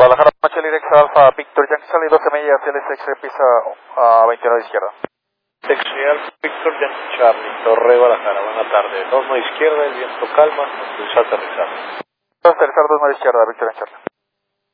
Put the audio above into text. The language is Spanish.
Guadalajara, Noche Directo Alfa, Victor Yankee, sale 12 millas, LSX pisa a 29 de izquierda. Textual, Victor Yankee Charlie, Torre Guadalajara, buena tarde. 29 izquierda, el viento calma, impulsa aterrizar. Aterrizar 29 izquierda, Victor Yankee Charlie.